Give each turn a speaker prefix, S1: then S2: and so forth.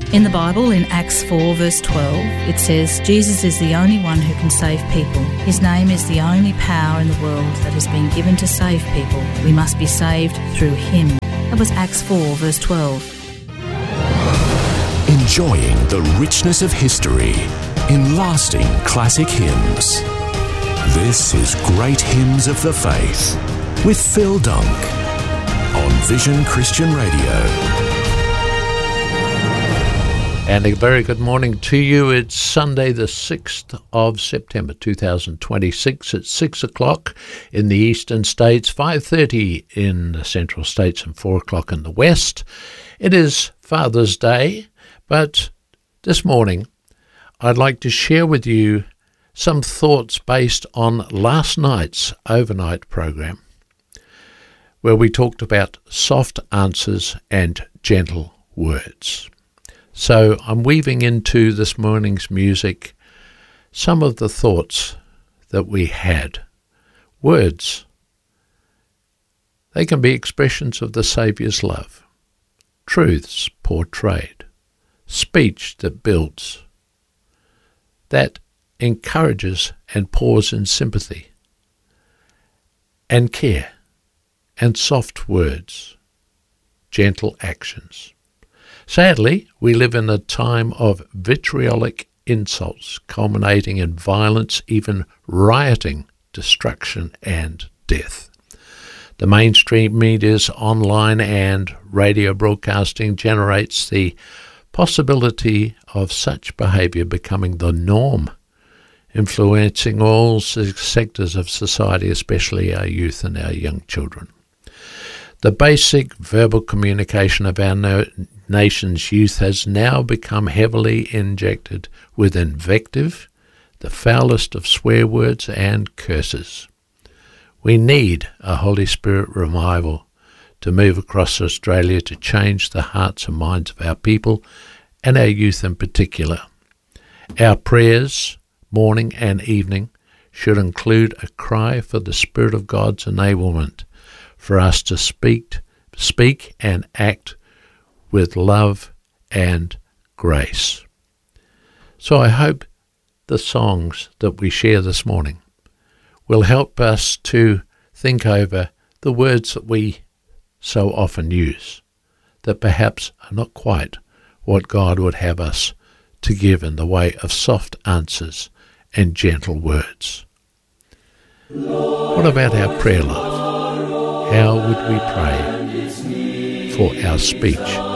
S1: In the Bible, in Acts 4 verse 12, it says, Jesus is the only one who can save people. His name is the only power in the world that has been given to save people. We must be saved through him. That was Acts 4 verse 12.
S2: Enjoying the richness of history in lasting classic hymns. This is Great Hymns of the Faith with Phil Dunk on Vision Christian Radio.
S3: And a very good morning to you. It's Sunday the 6th of September 2026 at 6 o'clock in the eastern states, 5:30 in the central states and 4 o'clock in the west. It is Father's Day, but this morning I'd like to share with you some thoughts based on last night's overnight program, where we talked about soft answers and gentle words. So I'm weaving into this morning's music some of the thoughts that we had. Words, they can be expressions of the Saviour's love, truths portrayed, speech that builds, that encourages and pours in sympathy, and care, and soft words, gentle actions. Sadly, we live in a time of vitriolic insults culminating in violence, even rioting, destruction and death. The mainstream media's online and radio broadcasting generates the possibility of such behaviour becoming the norm, influencing all sectors of society, especially our youth and our young children. The basic verbal communication of our nation's youth has now become heavily injected with invective, the foulest of swear words and curses. We need a Holy Spirit revival to move across Australia to change the hearts and minds of our people and our youth in particular. Our prayers, morning and evening, should include a cry for the Spirit of God's enablement for us to speak and act with love and grace. So I hope the songs that we share this morning will help us to think over the words that we so often use, that perhaps are not quite what God would have us to give in the way of soft answers and gentle words. What about our prayer life? How would we pray for our speech